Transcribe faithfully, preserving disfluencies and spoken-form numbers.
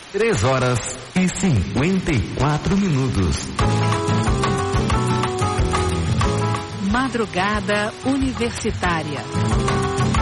Três horas e cinquenta e quatro minutos. Madrugada Universitária.